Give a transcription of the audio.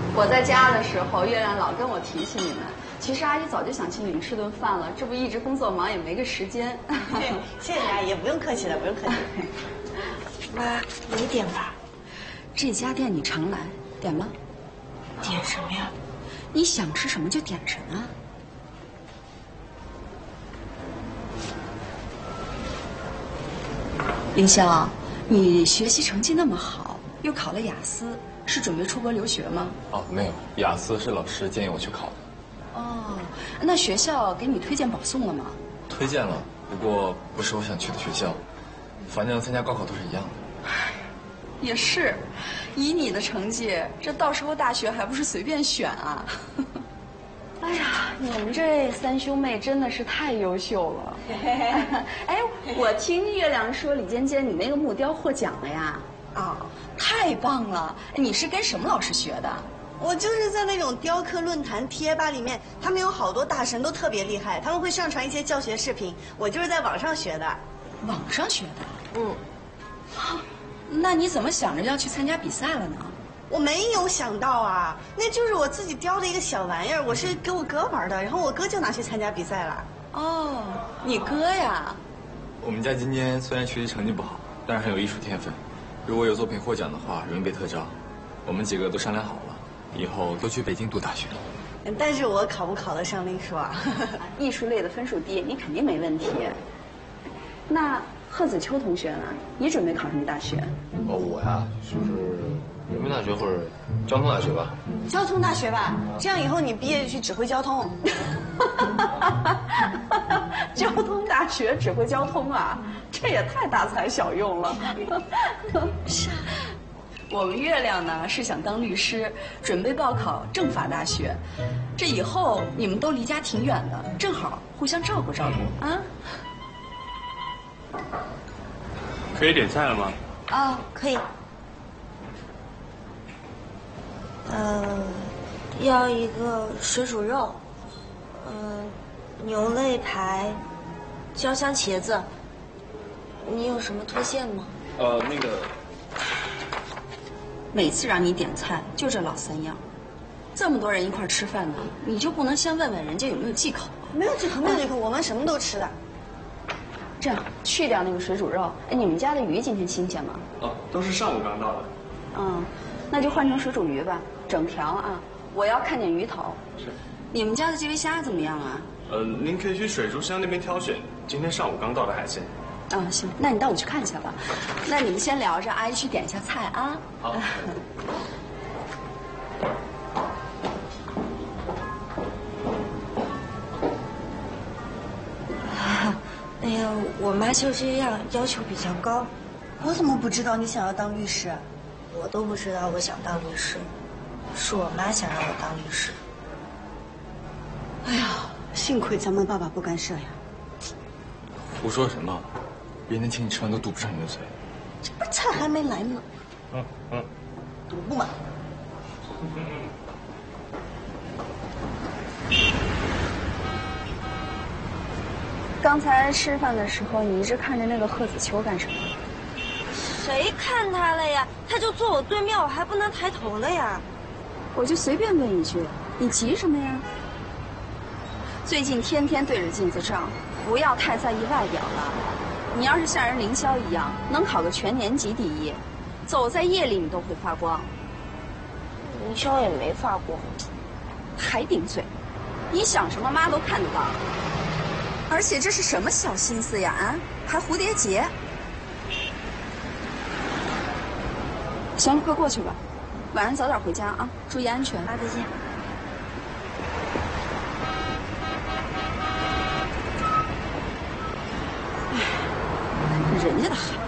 我在家的时候，月亮老跟我提起你们。其实阿姨早就想请你们吃顿饭了，这不一直工作忙也没个时间。 谢谢阿姨，不用客气了，不用客气。 妈，你点吧。 这家店你常来，点吗？ 点什么呀？ 你想吃什么就点什么。凌霄，你学习成绩那么好，又考了雅思，是准备出国留学吗？ 哦，没有，雅思是老师建议我去考的。 哦，那学校给你推荐保送了吗？ 推荐了，不过不是我想去的学校，反正参加高考都是一样的。 也是，以你的成绩，这到时候大学还不是随便选啊？哎呀，你们这三兄妹真的是太优秀了。哎，我听月亮说李尖尖你那个木雕获奖了呀？啊，太棒了！你是跟什么老师学的？ 我就是在那种雕刻论坛贴吧里面，他们有好多大神都特别厉害，他们会上传一些教学视频，我就是在网上学的。 网上学的？嗯。那你怎么想着要去参加比赛了呢？ 我没有想到啊，那就是我自己雕的一个小玩意儿，我是给我哥玩的，然后我哥就拿去参加比赛了。 哦，你哥呀？ 我们家尖尖虽然学习成绩不好，但是很有艺术天分。如果有作品获奖的话，容易被特招。我们几个都商量好了，以后都去北京读大学。 但是我考不考得上那说啊？ 艺术类的分数低，你肯定没问题。那贺子秋同学呢？你准备考什么大学？ 哦，我呀，就是人民大学或者交通大学吧。 交通大学吧，这样以后你毕业就去指挥交通。 交通大学指挥交通啊，这也太大材小用了。是啊，我们月亮呢是想当律师，准备报考政法大学。这以后你们都离家挺远的，正好互相照顾照顾啊。 可以点菜了吗？ 哦，可以。要一个水煮肉，牛肋排，焦香茄子。你有什么推荐吗？ 那个， 每次让你点菜就这老三样，这么多人一块吃饭呢，你就不能先问问人家有没有忌口啊？ 没有忌口，没有忌口，我们什么都吃的。 这样，去掉那个水煮肉。哎，你们家的鱼今天新鲜吗？ 哦，都是上午刚到的。 嗯，那就换成水煮鱼吧，整条啊。我要看点鱼头。 是。 你们家的这尾虾怎么样啊？ 您可以去水族箱那边挑选，今天上午刚到的海鲜。 啊，行，那你带我去看一下吧。那你们先聊着，阿姨去点一下菜啊。 好。 哎呀，我妈就这样，要求比较高。 我怎么不知道你想要当律师？ 我都不知道我想当律师，是我妈想让我当律师。 哎呀，幸亏咱们爸爸不干涉呀。 胡说什么？别人请你吃饭都堵不上你的嘴。 这不是菜还没来呢。堵不满。 刚才吃饭的时候，你一直看着那个贺子秋干什么？ 谁看他了呀？他就坐我对面，我还不能抬头了呀。 我就随便问一句，你急什么呀？最近天天对着镜子照，不要太在意外表了。你要是像人凌霄一样，能考个全年级第一，走在夜里你都会发光。 凌霄也没发光， 还顶嘴！你想什么，妈都看得到。而且这是什么小心思呀？啊，还蝴蝶结。行了，快过去吧，晚上早点回家啊，注意安全。 妈再见。 人家的孩